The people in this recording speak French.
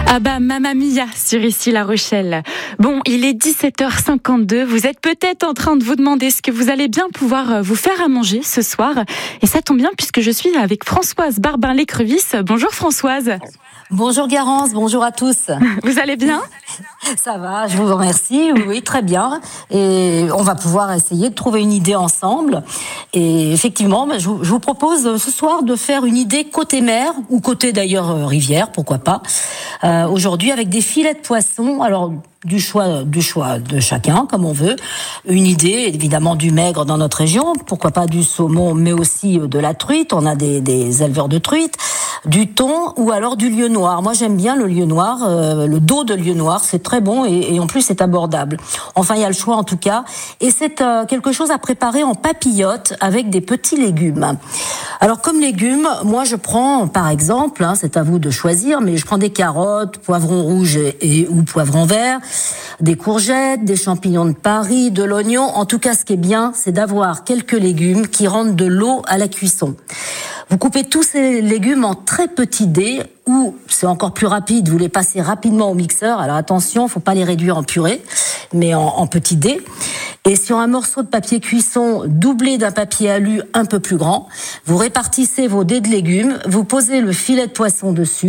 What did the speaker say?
Ah bah Mamma Mia sur Ici La Rochelle. Bon, il est 17h52, vous êtes peut-être en train de vous demander ce que vous allez bien pouvoir vous faire à manger ce soir. Et ça tombe bien puisque je suis avec Françoise Barbin-Lécrevisse. Bonjour Françoise. Bonjour Garance, bonjour à tous. Vous allez bien ? Ça va, je vous remercie. Oui, très bien. Et on va pouvoir essayer de trouver une idée ensemble. Et effectivement, je vous propose ce soir de faire une idée côté mer, ou côté d'ailleurs rivière, pourquoi pas. Aujourd'hui avec des filets de poisson. Alors, du choix de chacun, comme on veut. Une idée, évidemment, du maigre dans notre région. Pourquoi pas du saumon, mais aussi de la truite. On a des éleveurs de truite. Du thon ou alors du lieu noir. Moi, j'aime bien le lieu noir, le dos de lieu noir. C'est très bon et en plus, c'est abordable. Enfin, il y a le choix en tout cas. Et c'est quelque chose à préparer en papillote avec des petits légumes. Alors, comme légumes, moi, je prends, par exemple, c'est à vous de choisir, mais je prends des carottes, poivrons rouges ou poivrons verts, des courgettes, des champignons de Paris, de l'oignon. En tout cas, ce qui est bien, c'est d'avoir quelques légumes qui rendent de l'eau à la cuisson. Vous coupez tous ces légumes en très petits dés ou, c'est encore plus rapide, vous les passez rapidement au mixeur. Alors attention, faut pas les réduire en purée, mais en petits dés. Et sur un morceau de papier cuisson doublé d'un papier alu un peu plus grand, vous répartissez vos dés de légumes, vous posez le filet de poisson dessus.